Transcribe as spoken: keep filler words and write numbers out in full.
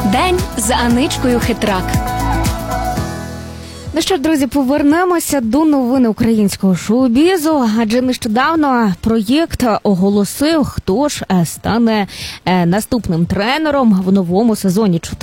День з Аничкою Хитрак. Ну що, друзі, повернемося до новин українського шоу-бізу, адже нещодавно проєкт оголосив, хто ж стане наступним тренером в новому сезоні